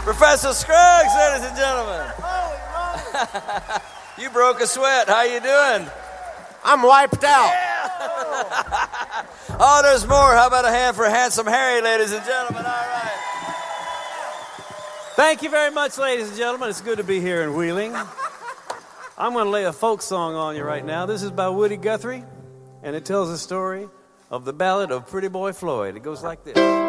Professor Scruggs, ladies and gentlemen. You broke a sweat. How you doing? I'm wiped out. Yeah. Oh, there's more. How about a hand for Handsome Harry, ladies and gentlemen? All right. Thank you very much, ladies and gentlemen. It's good to be here in Wheeling. I'm going to lay a folk song on you right now. This is by Woody Guthrie, and it tells the story of the ballad of Pretty Boy Floyd. It goes like this.